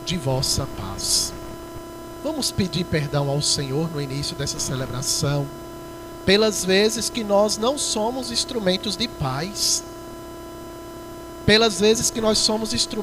de vossa paz. Vamos pedir perdão ao Senhor no início dessa celebração, pelas vezes que nós não somos instrumentos de paz, pelas vezes que nós somos instrumentos